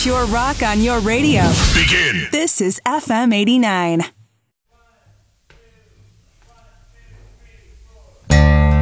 Pure rock on your radio. Begin. This is FM 89.